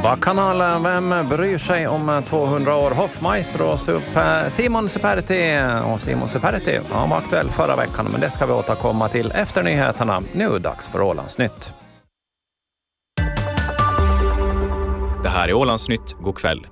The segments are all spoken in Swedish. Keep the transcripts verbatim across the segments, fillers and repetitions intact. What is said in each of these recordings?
Bacchanal, vem bryr sig om tvåhundra år? Hoffmeister och super, Simon Superti. Och Simon Superti ja, var aktuell förra veckan, men det ska vi återkomma till efter nyheterna. Nu dags för Ålandsnytt. Det här är Ålandsnytt, god kväll.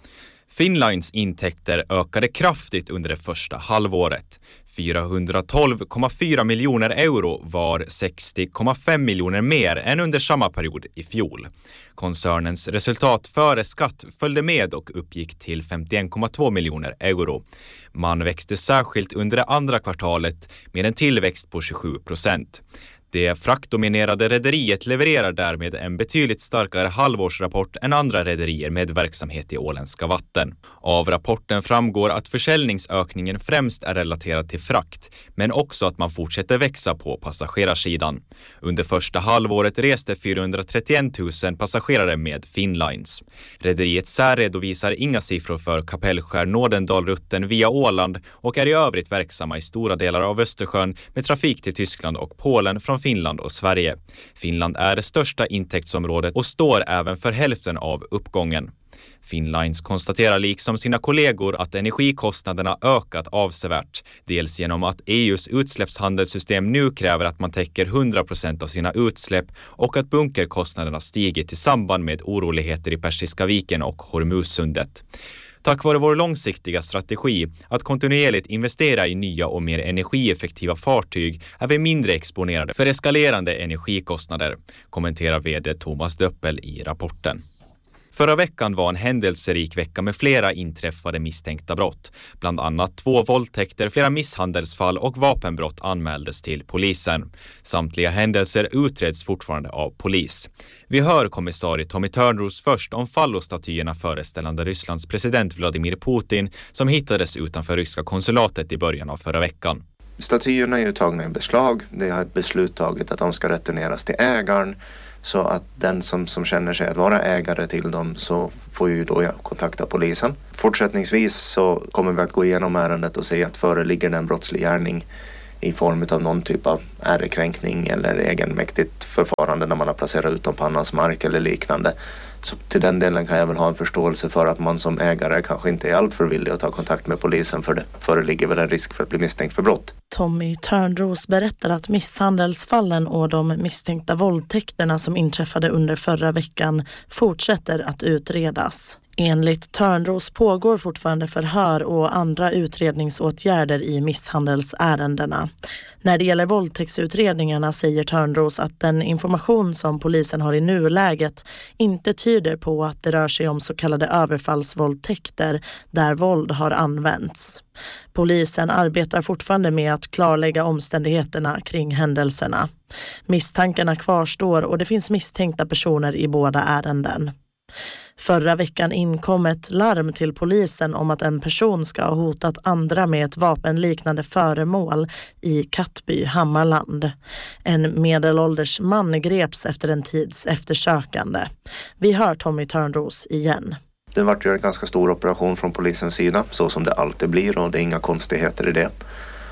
Finnlines intäkter ökade kraftigt under det första halvåret. fyrahundratolv komma fyra miljoner euro var sextio komma fem miljoner mer än under samma period i fjol. Koncernens resultat före skatt följde med och uppgick till femtioen komma två miljoner euro. Man växte särskilt under det andra kvartalet med en tillväxt på tjugosju procent. Det fraktdominerade rederiet levererar därmed en betydligt starkare halvårsrapport än andra rederier med verksamhet i åländska vatten. Av rapporten framgår att försäljningsökningen främst är relaterad till frakt, men också att man fortsätter växa på passagerarsidan. Under första halvåret reste fyrahundratrettioen tusen passagerare med Finnlines. Rederiet särredovisar inga siffror för Kapellskär-Nordendal-rutten via Åland och är i övrigt verksamma i stora delar av Östersjön med trafik till Tyskland och Polen från Finland och Sverige. Finland är det största intäktsområdet och står även för hälften av uppgången. Finnlines konstaterar liksom sina kollegor att energikostnaderna ökat avsevärt, dels genom att E U:s utsläppshandelssystem nu kräver att man täcker hundra procent av sina utsläpp och att bunkerkostnaderna stigit i samband med oroligheter i Persiska viken och Hormuzsundet. Tack vare vår långsiktiga strategi att kontinuerligt investera i nya och mer energieffektiva fartyg är vi mindre exponerade för eskalerande energikostnader, kommenterar vd Thomas Döppel i rapporten. Förra veckan var en händelserik vecka med flera inträffade misstänkta brott. Bland annat två våldtäkter, flera misshandelsfall och vapenbrott anmäldes till polisen. Samtliga händelser utreds fortfarande av polis. Vi hör kommissarie Tommy Törnros först om fallostatyerna föreställande Rysslands president Vladimir Putin som hittades utanför ryska konsulatet i början av förra veckan. Statyerna är ju tagna i beslag. Det har ett beslut taget att de ska returneras till ägaren. Så att den som, som känner sig att vara ägare till dem så får ju då kontakta polisen. Fortsättningsvis så kommer vi att gå igenom ärendet och se att föreligger en brottslig gärning i form av någon typ av ärekränkning eller egenmäktigt förfarande när man har placerat ut dem på annans mark eller liknande. Så till den delen kan jag väl ha en förståelse för att man som ägare kanske inte är allt för villig att ta kontakt med polisen, för det föreligger väl en risk för att bli misstänkt för brott. Tommy Törnros berättar att misshandelsfallen och de misstänkta våldtäkterna som inträffade under förra veckan fortsätter att utredas. Enligt Törnros pågår fortfarande förhör och andra utredningsåtgärder i misshandelsärendena. När det gäller våldtäktsutredningarna säger Törnros att den information som polisen har i nuläget inte tyder på att det rör sig om så kallade överfallsvåldtäkter där våld har använts. Polisen arbetar fortfarande med att klarlägga omständigheterna kring händelserna. Misstankarna kvarstår och det finns misstänkta personer i båda ärenden. Förra veckan inkom ett larm till polisen om att en person ska ha hotat andra med ett vapenliknande föremål i Kattby, Hammarland. En medelålders man greps efter en tids eftersökande. Vi hör Tommy Törnros igen. Det var ju en ganska stor operation från polisens sida, så som det alltid blir, och det är inga konstigheter i det.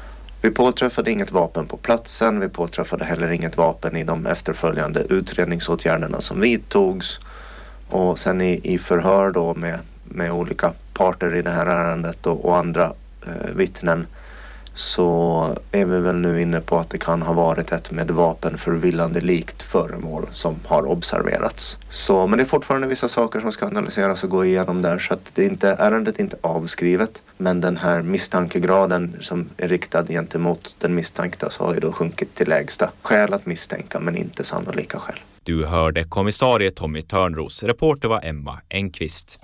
Vi påträffade inget vapen på platsen, vi påträffade heller inget vapen i de efterföljande utredningsåtgärderna som vidtogs. Och sen i, i förhör då med, med olika parter i det här ärendet och, och andra eh, vittnen så är vi väl nu inne på att det kan ha varit ett med vapen förvillande likt föremål som har observerats. Så, men det är fortfarande vissa saker som ska analyseras och gå igenom där, så att det inte, ärendet är inte avskrivet, men den här misstankegraden som är riktad gentemot den misstänkta så har ju då sjunkit till lägsta. Skäl att misstänka men inte sannolika skäl. Du hörde kommissarie Tommy Törnros, reporter var Emma Enqvist.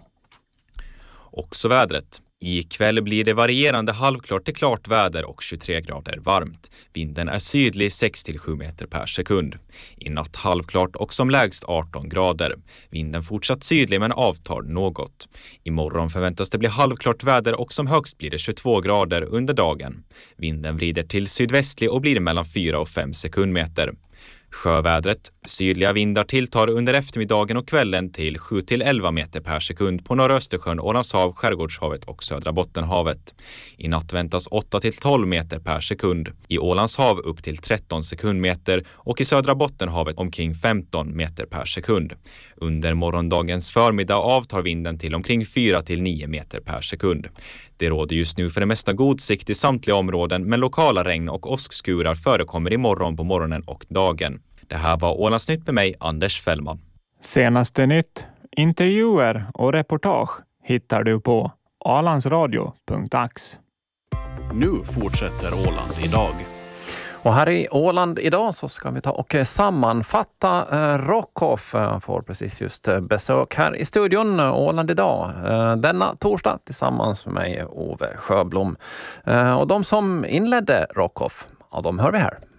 Också vädret. I kväll blir det varierande halvklart till klart väder och tjugotre grader varmt. Vinden är sydlig sex till sju meter per sekund. I natt halvklart och som lägst arton grader. Vinden fortsatt sydlig men avtar något. Imorgon förväntas det bli halvklart väder och som högst blir det tjugotvå grader under dagen. Vinden vrider till sydvästlig och blir mellan fyra och fem sekundmeter. Sjövädret. Sydliga vindar tilltar under eftermiddagen och kvällen till sju till elva meter per sekund på norra Östersjön, Ålandshav, Skärgårdshavet och södra Bottenhavet. I natt väntas åtta till tolv meter per sekund. I Ålandshav upp till tretton sekundmeter och i södra Bottenhavet omkring femton meter per sekund. Under morgondagens förmiddag avtar vinden till omkring fyra till nio meter per sekund. Det råder just nu för det mesta god sikt i samtliga områden, men lokala regn- och åskskurar förekommer imorgon på morgonen och dagen. Det här var Ålandsnytt med mig, Anders Fällman. Senaste nytt, intervjuer och reportage hittar du på ålandsradio punkt ax. Nu fortsätter Åland idag. Och här i Åland idag så ska vi ta och sammanfatta eh, Rockhoff eh, får precis just eh, besök här i studion Åland idag eh, denna torsdag tillsammans med mig Ove Sjöblom. Eh, och de som inledde Rockhoff, ja, de hör vi här.